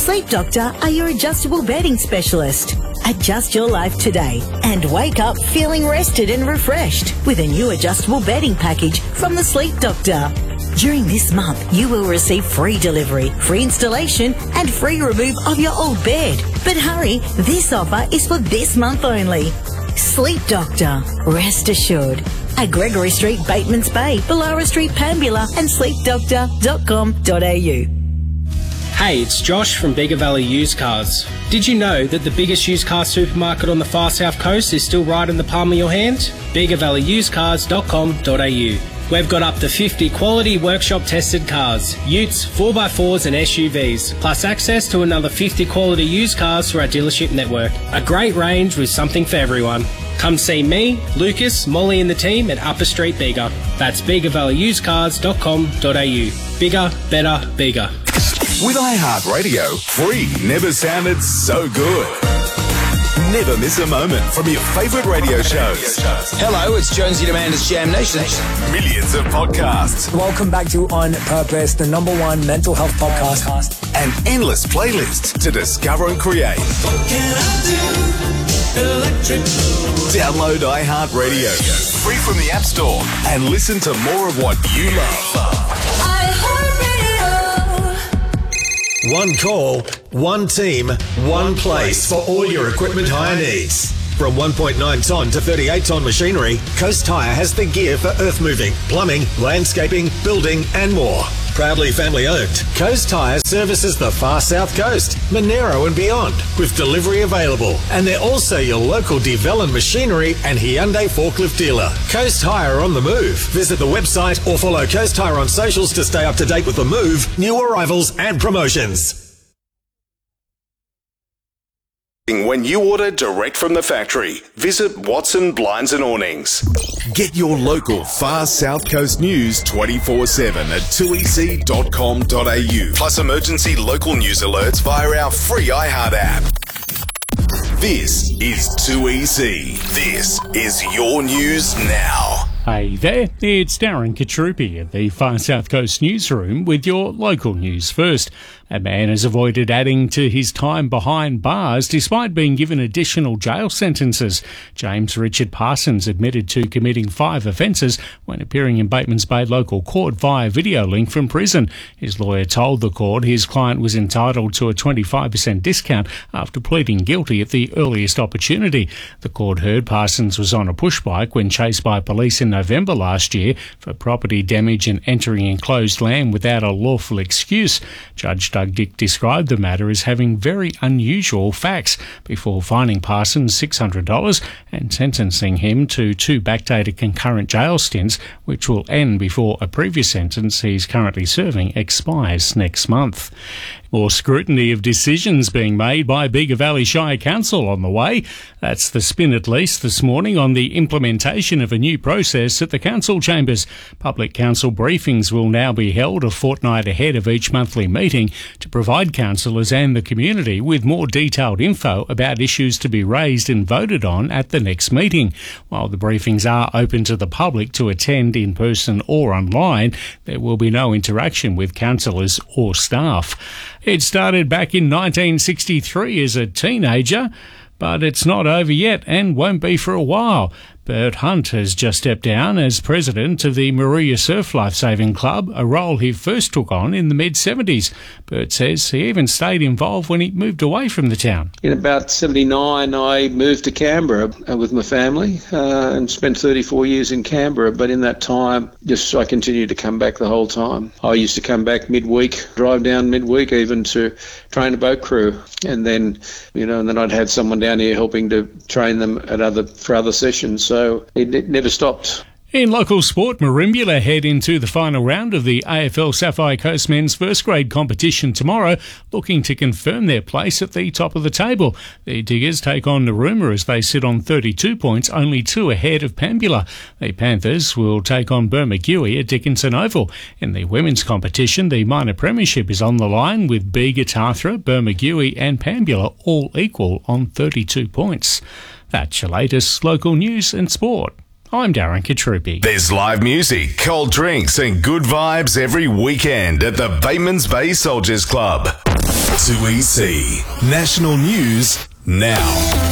Sleep Doctor are your adjustable bedding specialist. Adjust your life today and wake up feeling rested and refreshed with a new adjustable bedding package from the Sleep Doctor. During this month, you will receive free delivery, free installation and free remove of your old bed. But hurry, this offer is for this month only. Sleep Doctor, rest assured. At Gregory Street, Batemans Bay, Bellara Street, Pambula and sleepdoctor.com.au. Hey, it's Josh from Bega Valley Used Cars. Did you know that the biggest used car supermarket on the far south coast is still right in the palm of your hand? BegaValleyUsedCars.com.au. We've got up to 50 quality workshop tested cars, utes, 4x4s and SUVs, plus access to another 50 quality used cars through our dealership network. A great range with something for everyone. Come see me, Lucas, Molly and the team at Upper Street Bega. That's BegaValleyUsedCars.com.au. Bigger, better, bigger. With iHeartRadio, free never sounded so good. Never miss a moment from your favourite radio shows. Hello, it's Jonesy and Amanda's Jam Nation. Millions of podcasts. Welcome back to On Purpose, the #1 mental health podcast. And endless playlists to discover and create. What can I do? Electric. Download iHeartRadio, free from the App Store, and listen to more of what you love. One call, one team, one place for all your equipment hire needs. From 1.9 tonne to 38 tonne machinery, Coast Hire has the gear for earth moving, plumbing, landscaping, building and more. Proudly family owned, Coast Hire services the far south coast, Monero and beyond, with delivery available. And they're also your local Development Machinery and Hyundai forklift dealer. Coast Hire on the move. Visit the website or follow Coast Hire on socials to stay up to date with the move, new arrivals and promotions. When you order direct from the factory, visit Watson Blinds and Awnings. Get your local far south coast news 24/7 at 2ec.com.au. Plus emergency local news alerts via our free iHeart app. This is 2EC. This is your news now. Hey there, it's Darren Katrupi at the Far South Coast Newsroom with your local news first. A man has avoided adding to his time behind bars despite being given additional jail sentences. James Richard Parsons admitted to committing 5 offences when appearing in Batemans Bay local court via video link from prison. His lawyer told the court his client was entitled to a 25% discount after pleading guilty at the earliest opportunity. The court heard Parsons was on a push bike when chased by police in November last year for property damage and entering enclosed land without a lawful excuse. Judge Doug Dick described the matter as having very unusual facts before fining Parsons $600 and sentencing him to 2 backdated concurrent jail stints, which will end before a previous sentence he's currently serving expires next month. More scrutiny of decisions being made by Bega Valley Shire Council on the way. That's the spin at least this morning on the implementation of a new process at the council chambers. Public council briefings will now be held a fortnight ahead of each monthly meeting to provide councillors and the community with more detailed info about issues to be raised and voted on at the next meeting. While the briefings are open to the public to attend in person or online, there will be no interaction with councillors or staff. It started back in 1963 as a teenager, but it's not over yet and won't be for a while. Bert Hunt has just stepped down as president of the Maria Surf Lifesaving Club, a role he first took on in the mid-70s. Bert says he even stayed involved when he moved away from the town. In about 79, I moved to Canberra with my family and spent 34 years in Canberra. But in that time, I continued to come back the whole time. I used to come back midweek, drive down midweek even to train a boat crew. And then, and then I'd have someone down here helping to train them for other sessions. So it never stopped. In local sport, Merimbula head into the final round of the AFL Sapphire Coast men's first grade competition tomorrow, looking to confirm their place at the top of the table. The Diggers take on Narooma as they sit on 32 points, only 2 ahead of Pambula. The Panthers will take on Bermagui at Dickinson Oval. In the women's competition, the minor premiership is on the line with Bega, Tathra, Bermagui and Pambula all equal on 32 points. That's your latest local news and sport. I'm Darren Katrupi. There's live music, cold drinks and good vibes every weekend at the Batemans Bay Soldiers Club. 2EC. National News now.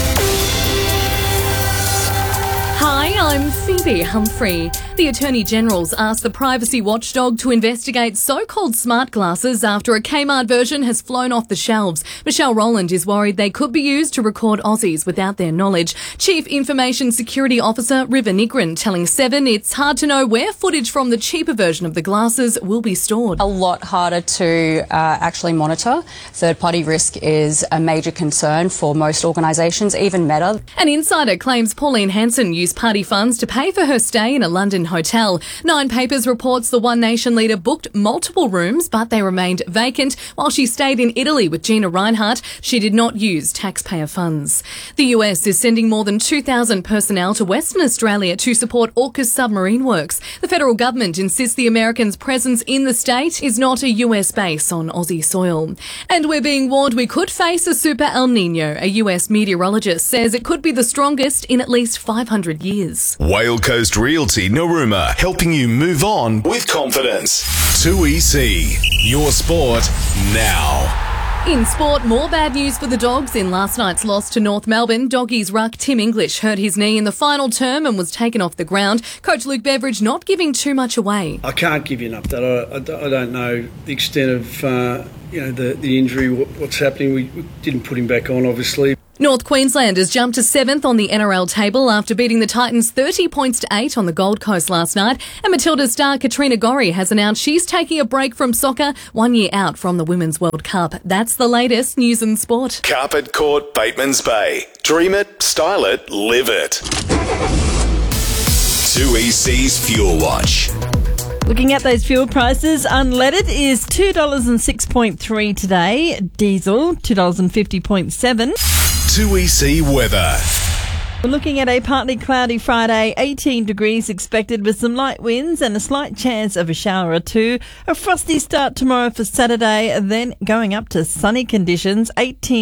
Hi, I'm Phoebe Humphrey. The Attorney General's asked the privacy watchdog to investigate so-called smart glasses after a Kmart version has flown off the shelves. Michelle Rowland is worried they could be used to record Aussies without their knowledge. Chief Information Security Officer River Nigran telling Seven it's hard to know where footage from the cheaper version of the glasses will be stored. A lot harder to actually monitor. Third-party risk is a major concern for most organisations, even Meta. An insider claims Pauline Hanson used party funds to pay for her stay in a London hotel. Nine Papers reports the One Nation leader booked multiple rooms, but they remained vacant while she stayed in Italy with Gina Reinhardt. She did not use taxpayer funds. The US is sending more than 2,000 personnel to Western Australia to support AUKUS submarine works. The federal government insists the Americans' presence in the state is not a US base on Aussie soil. And we're being warned we could face a super El Nino. A US meteorologist says it could be the strongest in at least 500 years. Whale Coast Realty Narooma, helping you move on with confidence. 2EC. Your sport now. In sport, more bad news for the Dogs in last night's loss to North Melbourne. Doggies ruck Tim English hurt his knee in the final term and was taken off the ground. Coach Luke Beveridge not giving too much away. I can't give you an update. I don't know the extent of the injury, what's happening. We didn't put him back on, obviously. North Queensland has jumped to 7th on the NRL table after beating the Titans 30 points to 8 on the Gold Coast last night. And Matilda star Katrina Gorry has announced she's taking a break from soccer 1 year out from the Women's World Cup. That's the latest news and sport. Carpet Court, Bateman's Bay. Dream it, style it, live it. 2EC's Fuel Watch. Looking at those fuel prices, unleaded is $2.06.3 today. Diesel, $2.50.7. 2EC weather. We're looking at a partly cloudy Friday, 18 degrees expected with some light winds and a slight chance of a shower or two. A frosty start tomorrow for Saturday, then going up to sunny conditions, 18